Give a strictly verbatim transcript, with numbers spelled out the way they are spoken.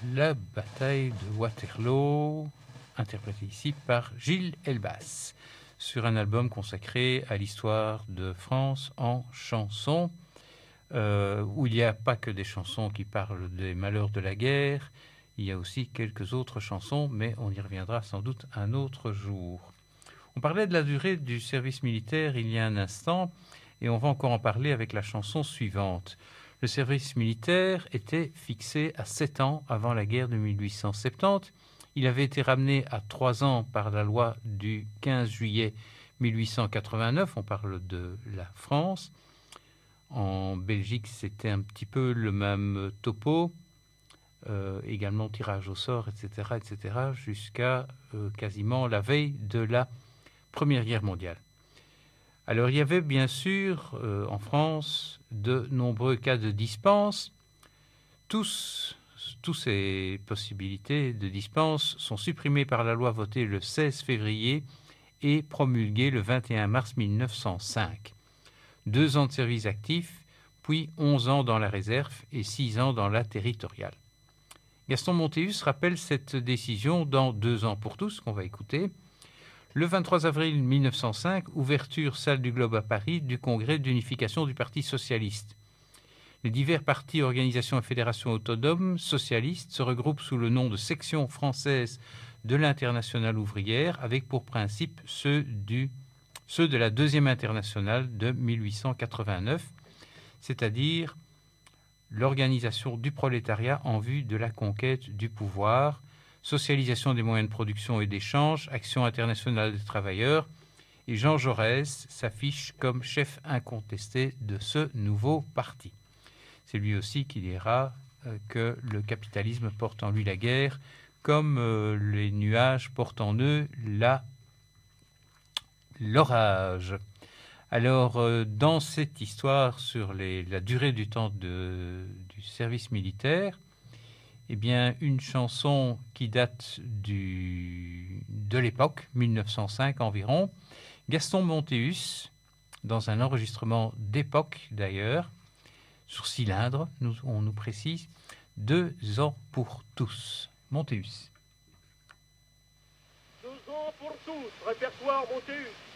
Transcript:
La bataille de Waterloo, interprétée ici par Gilles Elbaz, sur un album consacré à l'histoire de France en chansons, euh, où il n'y a pas que des chansons qui parlent des malheurs de la guerre, il y a aussi quelques autres chansons, mais on y reviendra sans doute un autre jour. On parlait de la durée du service militaire il y a un instant, et on va encore en parler avec la chanson suivante. Le service militaire était fixé à sept ans avant la guerre de mille huit cent soixante-dix. Il avait été ramené à trois ans par la loi du quinze juillet mille huit cent quatre-vingt-neuf. On parle de la France. En Belgique, c'était un petit peu le même topo. Euh, également tirage au sort, et cetera, et cetera, jusqu'à euh, quasiment la veille de la Première Guerre mondiale. Alors, il y avait bien sûr, euh, en France, de nombreux cas de dispense. Tous, tous ces possibilités de dispense sont supprimées par la loi votée le seize février et promulguée le vingt et un mars mille neuf cent cinq. Deux ans de service actif, puis onze ans dans la réserve et six ans dans la territoriale. Gaston Montéus rappelle cette décision dans Deux ans pour tous, qu'on va écouter. Le vingt-trois avril mille neuf cent cinq, ouverture salle du Globe à Paris du congrès d'unification du Parti socialiste. Les divers partis, organisations et fédérations autonomes socialistes se regroupent sous le nom de section française de l'Internationale ouvrière, avec pour principe ceux, du, ceux de la Deuxième Internationale de mille huit cent quatre-vingt-neuf, c'est-à-dire l'organisation du prolétariat en vue de la conquête du pouvoir, socialisation des moyens de production et d'échange, action internationale des travailleurs, et Jean Jaurès s'affiche comme chef incontesté de ce nouveau parti. C'est lui aussi qui dira euh, que le capitalisme porte en lui la guerre, comme euh, les nuages portent en eux la, l'orage. Alors, euh, dans cette histoire sur les, la durée du temps de, du service militaire, eh bien, une chanson qui date du, de l'époque, mille neuf cent cinq environ, Gaston Montéus, dans un enregistrement d'époque d'ailleurs, sur cylindre, nous, on nous précise, Deux ans pour tous. Montéus. Deux ans pour tous, répertoire Montéus.